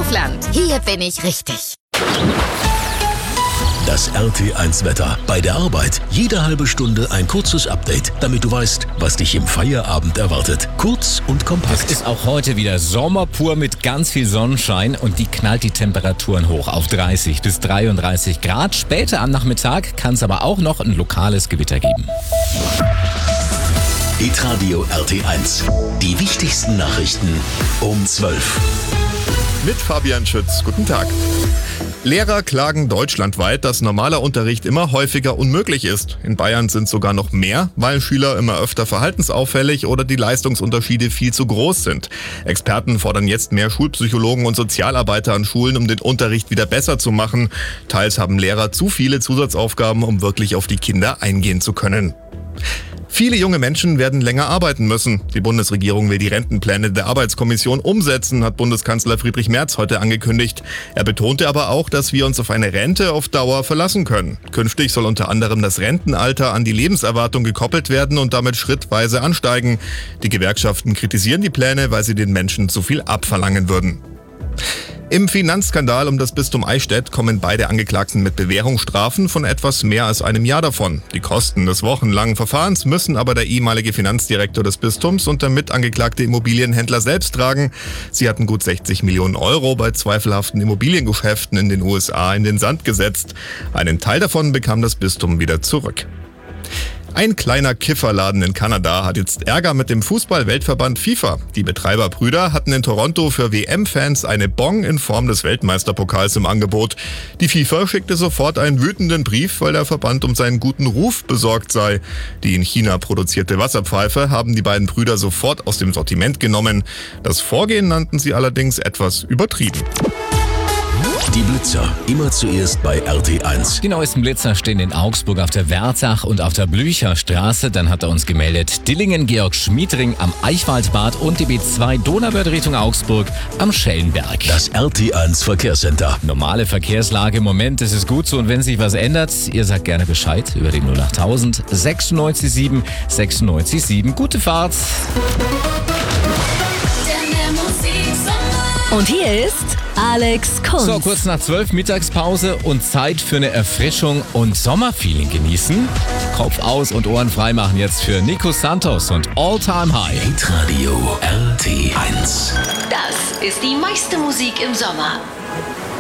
Kaufland. Hier bin ich richtig. Das RT1-Wetter. Bei der Arbeit jede halbe Stunde ein kurzes Update, damit du weißt, was dich im Feierabend erwartet. Kurz und kompakt. Es ist auch heute wieder Sommer pur mit ganz viel Sonnenschein und die knallt die Temperaturen hoch auf 30 bis 33 Grad. Später am Nachmittag kann es aber auch noch ein lokales Gewitter geben. Hitradio RT1. Die wichtigsten Nachrichten um 12. Mit Fabian Schütz. Guten Tag. Lehrer klagen deutschlandweit, dass normaler Unterricht immer häufiger unmöglich ist. In Bayern sind sogar noch mehr, weil Schüler immer öfter verhaltensauffällig oder die Leistungsunterschiede viel zu groß sind. Experten fordern jetzt mehr Schulpsychologen und Sozialarbeiter an Schulen, um den Unterricht wieder besser zu machen. Teils haben Lehrer zu viele Zusatzaufgaben, um wirklich auf die Kinder eingehen zu können. Viele junge Menschen werden länger arbeiten müssen. Die Bundesregierung will die Rentenpläne der Arbeitskommission umsetzen, hat Bundeskanzler Friedrich Merz heute angekündigt. Er betonte aber auch, dass wir uns auf eine Rente auf Dauer verlassen können. Künftig soll unter anderem das Rentenalter an die Lebenserwartung gekoppelt werden und damit schrittweise ansteigen. Die Gewerkschaften kritisieren die Pläne, weil sie den Menschen zu viel abverlangen würden. Im Finanzskandal um das Bistum Eichstätt kommen beide Angeklagten mit Bewährungsstrafen von etwas mehr als einem Jahr davon. Die Kosten des wochenlangen Verfahrens müssen aber der ehemalige Finanzdirektor des Bistums und der mitangeklagte Immobilienhändler selbst tragen. Sie hatten gut 60 Millionen Euro bei zweifelhaften Immobiliengeschäften in den USA in den Sand gesetzt. Einen Teil davon bekam das Bistum wieder zurück. Ein kleiner Kifferladen in Kanada hat jetzt Ärger mit dem Fußball-Weltverband FIFA. Die Betreiberbrüder hatten in Toronto für WM-Fans eine Bong in Form des Weltmeisterpokals im Angebot. Die FIFA schickte sofort einen wütenden Brief, weil der Verband um seinen guten Ruf besorgt sei. Die in China produzierte Wasserpfeife haben die beiden Brüder sofort aus dem Sortiment genommen. Das Vorgehen nannten sie allerdings etwas übertrieben. Die Blitzer. Immer zuerst bei RT1. Die neuesten Blitzer stehen in Augsburg auf der Wertach und auf der Blücherstraße. Dann hat er uns gemeldet Dillingen, Georg Schmiedring am Eichwaldbad und die B2 Donauwörth Richtung Augsburg am Schellenberg. Das RT1 Verkehrscenter. Normale Verkehrslage im Moment, das ist gut so. Und wenn sich was ändert, ihr sagt gerne Bescheid über die 08000 967 967. Gute Fahrt. Und hier ist Alex Kunz. So, kurz nach 12 Mittagspause und Zeit für eine Erfrischung und Sommerfeeling genießen. Kopf aus und Ohren frei machen jetzt für Nico Santos und All Time High. Hitradio RT1. Das ist die meiste Musik im Sommer.